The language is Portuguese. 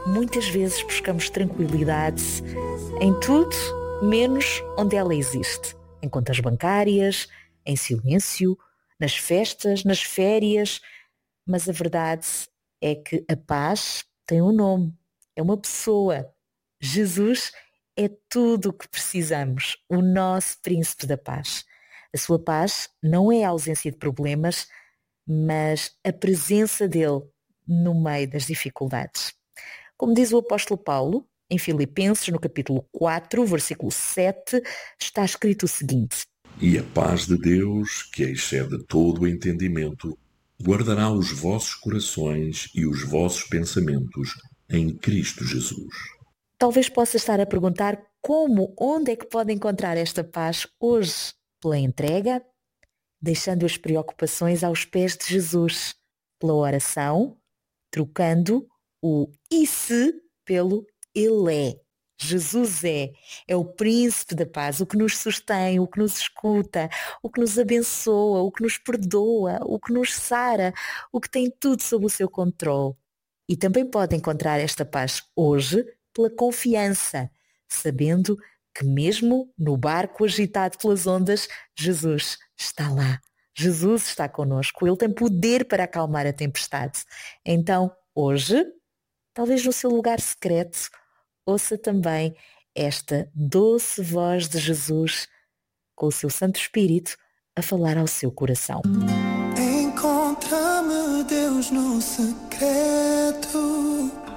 Muitas vezes buscamos tranquilidade em tudo, menos onde ela existe. Em contas bancárias, em silêncio, nas festas, nas férias. Mas a verdade é que a paz tem um nome, é uma pessoa. Jesus é tudo o que precisamos, o nosso príncipe da paz. A sua paz não é a ausência de problemas, mas a presença dele no meio das dificuldades. Como diz o apóstolo Paulo, em Filipenses, no capítulo 4, versículo 7, está escrito o seguinte: E a paz de Deus, que excede todo o entendimento, guardará os vossos corações e os vossos pensamentos em Cristo Jesus. Talvez possa estar a perguntar como, onde é que pode encontrar esta paz hoje? Pela entrega, deixando as preocupações aos pés de Jesus, pela oração, trocando o e se pelo Ele é. Jesus é o príncipe da paz, o que nos sustém, o que nos escuta, o que nos abençoa, o que nos perdoa, o que nos sara, o que tem tudo sob o seu controle. E também pode encontrar esta paz hoje pela confiança, sabendo que mesmo no barco agitado pelas ondas, Jesus está lá. Jesus está connosco, Ele tem poder para acalmar a tempestade. Então, hoje, talvez no seu lugar secreto, ouça também esta doce voz de Jesus com o seu Santo Espírito a falar ao seu coração. Encontra-me, Deus, no secreto.